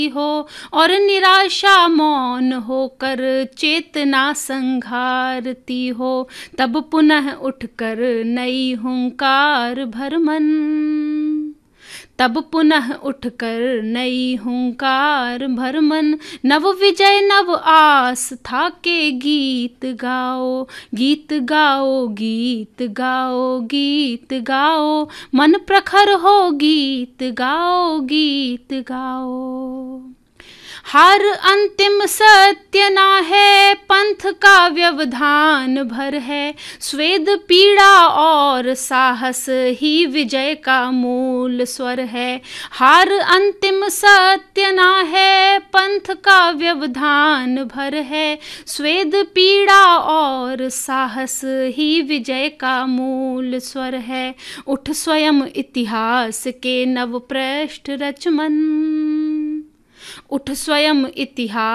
हो और निराशा मौन होकर चेतना संघारती हो, तब पुनः उठकर नई हुंकार भर मन, तब पुनः उठकर नई हुंकार भर मन। नव विजय नव आस था के गीत गाओ, गीत गाओ, गीत गाओ, गीत गाओ, मन प्रखर हो गीत गाओ, गीत गाओ। हार अंतिम सत्य ना है, पंथ का व्यवधान भर है, स्वेद पीड़ा और साहस ही विजय का मूल स्वर है। हार अंतिम सत्य ना है, पंथ का व्यवधान भर है, स्वेद पीड़ा और साहस ही विजय का मूल स्वर है। उठ स्वयं इतिहास के नव पृष्ठ रच मन, उठ स्वयं इतिहास